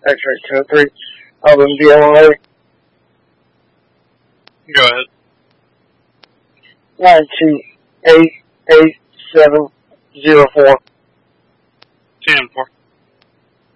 X-ray code 3, Alvin BLA. Go ahead. 9288704. 10-4.